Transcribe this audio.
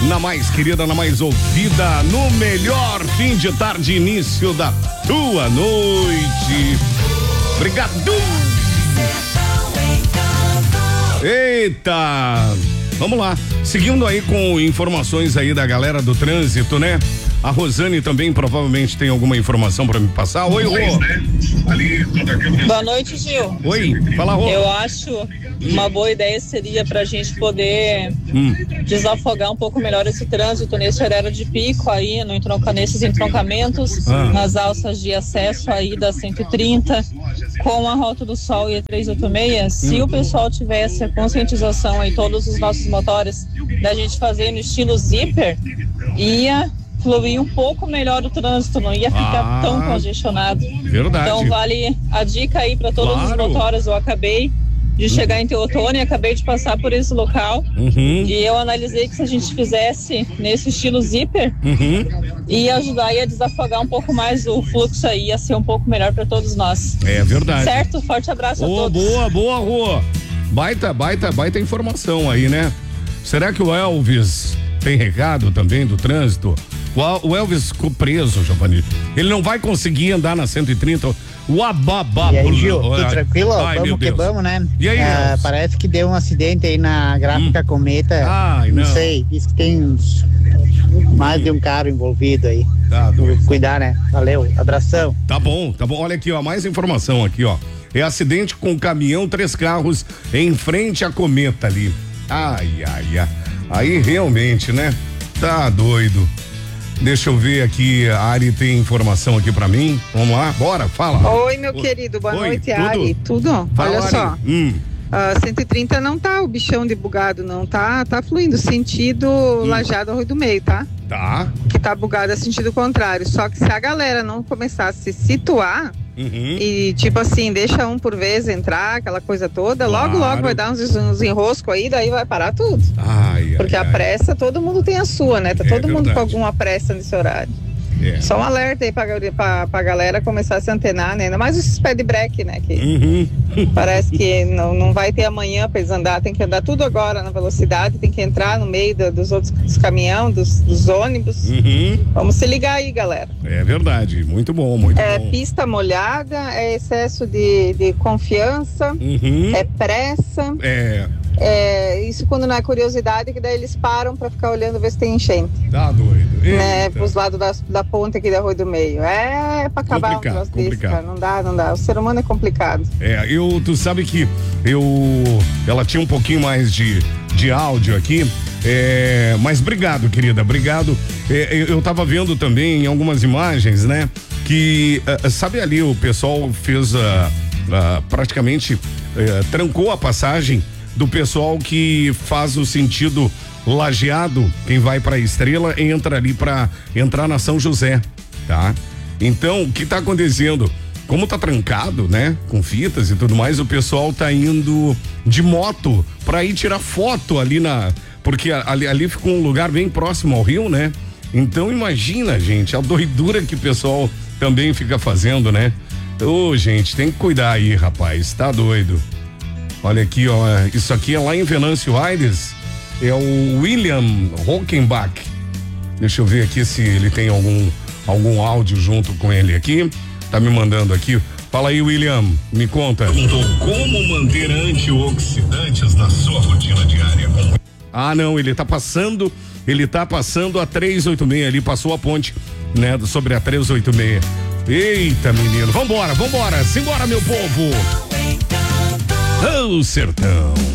na mais querida, na mais ouvida, no melhor fim de tarde, início da tua noite. Obrigado. Eita, vamos lá, seguindo aí com informações aí da galera do trânsito, né? A Rosane também provavelmente tem alguma informação para me passar. Oi, Rô. Boa noite, Gil. Oi, fala, Rô. Eu acho uma boa ideia seria pra gente poder desafogar um pouco melhor esse trânsito nesse horário de pico aí, nesses entroncamentos, nas alças de acesso aí da 130, com a Rota do Sol e a 386. Se o pessoal tivesse a conscientização aí, todos os nossos motores, da gente fazer no estilo zíper, ia fluir um pouco melhor o trânsito, não ia ficar tão congestionado. Verdade. Então vale a dica aí para todos os motores. Eu acabei de chegar em Teotônio, acabei de passar por esse local e eu analisei que se a gente fizesse nesse estilo zíper, ia ajudar a desafogar um pouco mais o fluxo aí, ia ser um pouco melhor para todos nós. É verdade. Certo? Forte abraço a todos. Boa, Rô. Baita informação aí, né? Será que o Elvis tem recado também do trânsito? O Elvis ficou preso, Giovanni. Ele não vai conseguir andar na 130. E aí, Gil, tudo tranquilo? Vamos que vamos, né? E aí, parece que deu um acidente aí na gráfica Cometa. Não sei, diz que tem mais de um carro envolvido aí. Cuidar, né? Valeu, abração. Tá bom. Olha aqui, ó, mais informação aqui, ó. É acidente com caminhão, 3 carros em frente à Cometa ali. Ai. Aí realmente, né? Tá doido. Deixa eu ver aqui, a Ari tem informação aqui pra mim. Vamos lá, bora, fala. Oi, meu querido, boa noite, Ari. Tudo? Fala, olha só. Ari. 130 não tá o bichão de bugado, não, tá fluindo sentido Lajeado Arroio do Meio, tá? Tá. Que tá bugado é sentido contrário, só que se a galera não começar a se situar e tipo assim, deixa um por vez entrar, aquela coisa toda, logo vai dar uns enroscos aí, daí vai parar tudo. Porque a pressa, todo mundo tem a sua, né? Tá todo mundo com alguma pressa nesse horário. Só um alerta aí pra galera começar a se antenar, né? Ainda mais esses pé de breque, né? Que parece que não vai ter amanhã pra eles andar, tem que andar tudo agora na velocidade, tem que entrar no meio dos outros caminhões, dos ônibus. Vamos se ligar aí, galera. É verdade, muito bom, bom. Pista molhada, é excesso de confiança, é pressa. Isso quando não é curiosidade, que daí eles param pra ficar olhando ver se tem enchente. Tá doido. Né, pros lados da ponte aqui da Rua do Meio. É pra acabar um negócio desse, cara. Não dá. O ser humano é complicado. Tu sabe que ela tinha um pouquinho mais de áudio aqui. Mas obrigado, querida, obrigado. Eu tava vendo também em algumas imagens, né? Que, sabe ali, o pessoal fez praticamente trancou a passagem do pessoal que faz o sentido Lajeado, quem vai pra Estrela entra ali pra entrar na São José, tá? Então, o que tá acontecendo? Como tá trancado, né? Com fitas e tudo mais, o pessoal tá indo de moto pra ir tirar foto ali porque ali ficou um lugar bem próximo ao rio, né? Então imagina, gente, a doidura que o pessoal também fica fazendo, né? Gente, tem que cuidar aí, rapaz, tá doido. Olha aqui, ó, isso aqui é lá em Venâncio Aires, é o William Hockenbach. Deixa eu ver aqui se ele tem algum áudio junto com ele aqui. Tá me mandando aqui. Fala aí, William, me conta. Perguntou como manter antioxidantes na sua rotina diária. Não, ele tá passando a 386, ele passou a ponte, né, sobre a 386. Eita, menino, vambora, simbora, meu povo. Ô, sertão.